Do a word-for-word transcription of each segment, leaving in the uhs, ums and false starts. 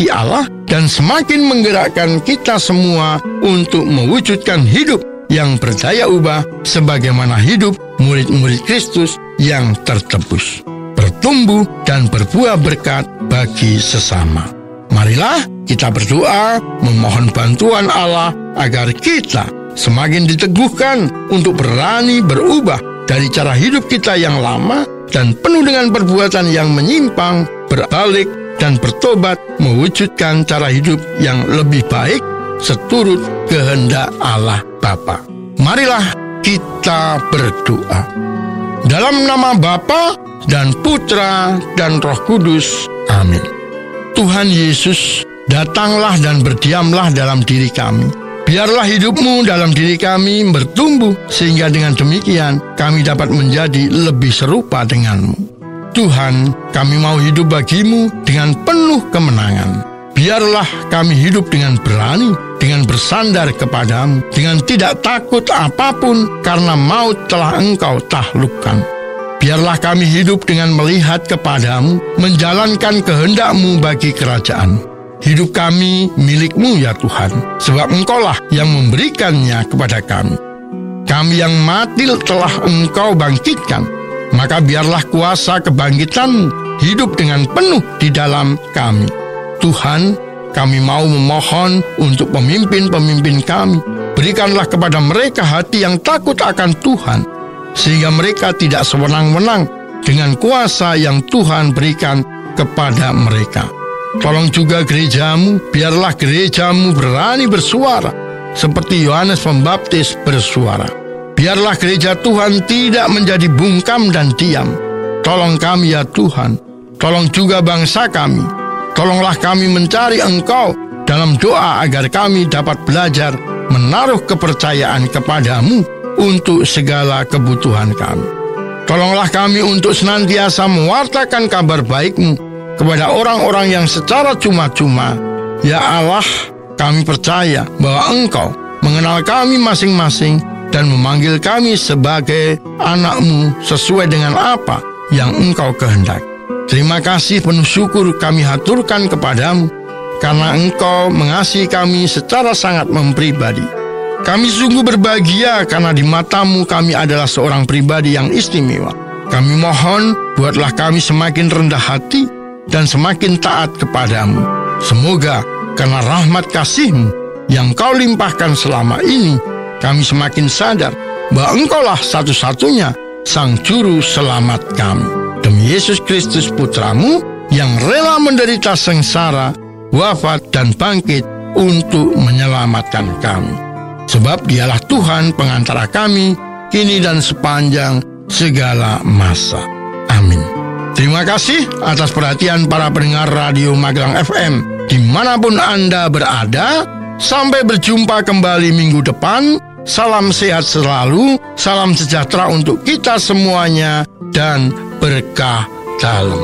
kasih Allah dan semakin menggerakkan kita semua untuk mewujudkan hidup yang berdaya ubah sebagaimana hidup murid-murid Kristus yang tertebus, bertumbuh dan berbuah berkat bagi sesama. Marilah kita berdoa memohon bantuan Allah agar kita semakin diteguhkan untuk berani berubah dari cara hidup kita yang lama dan penuh dengan perbuatan yang menyimpang, berbalik dan bertobat mewujudkan cara hidup yang lebih baik seturut kehendak Allah Bapa. Marilah kita berdoa. Dalam nama Bapa dan Putra dan Roh Kudus. Amin. Tuhan Yesus, datanglah dan berdiamlah dalam diri kami. Biarlah hidup-Mu dalam diri kami bertumbuh, sehingga dengan demikian kami dapat menjadi lebih serupa dengan-Mu. Tuhan, kami mau hidup bagi-Mu dengan penuh kemenangan. Biarlah kami hidup dengan berani, dengan bersandar kepada-Mu, dengan tidak takut apapun karena maut telah Engkau taklukkan. Biarlah kami hidup dengan melihat kepada-Mu, menjalankan kehendak-Mu bagi kerajaan. Hidup kami milik-Mu ya Tuhan, sebab Engkau-lah yang memberikannya kepada kami. Kami yang mati telah Engkau bangkitkan, maka biarlah kuasa kebangkitan-Mu hidup dengan penuh di dalam kami. Tuhan, kami mau memohon untuk pemimpin-pemimpin kami. Berikanlah kepada mereka hati yang takut akan Tuhan, sehingga mereka tidak sewenang-wenang dengan kuasa yang Tuhan berikan kepada mereka. Tolong juga gereja-Mu, biarlah gereja-Mu berani bersuara, seperti Yohanes Pembaptis bersuara. Biarlah gereja Tuhan tidak menjadi bungkam dan diam. Tolong kami ya Tuhan, tolong juga bangsa kami. Tolonglah kami mencari Engkau dalam doa agar kami dapat belajar menaruh kepercayaan kepada-Mu untuk segala kebutuhan kami. Tolonglah kami untuk senantiasa mewartakan kabar baik-Mu kepada orang-orang yang secara cuma-cuma. Ya Allah, kami percaya bahwa Engkau mengenal kami masing-masing dan memanggil kami sebagai anak-Mu sesuai dengan apa yang Engkau kehendaki. Terima kasih penuh syukur kami haturkan kepada-Mu, karena Engkau mengasihi kami secara sangat mempribadi. Kami sungguh berbahagia karena di mata-Mu kami adalah seorang pribadi yang istimewa. Kami mohon, buatlah kami semakin rendah hati dan semakin taat kepada-Mu. Semoga karena rahmat kasih-Mu yang Kau limpahkan selama ini, kami semakin sadar bahwa Engkau-lah satu-satunya Sang Juru Selamat kami. Demi Yesus Kristus Putra-Mu yang rela menderita sengsara, wafat dan bangkit untuk menyelamatkan kami. Sebab Dialah Tuhan pengantara kami, kini dan sepanjang segala masa. Amin. Terima kasih atas perhatian para pendengar Radio Magelang F M dimanapun Anda berada. Sampai berjumpa kembali minggu depan. Salam sehat selalu, salam sejahtera untuk kita semuanya, dan berkah dalam.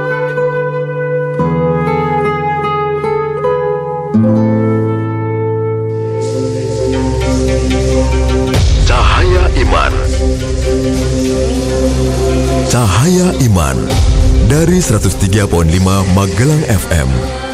Cahaya Iman. Cahaya Iman dari seratus tiga koma lima Magelang F M.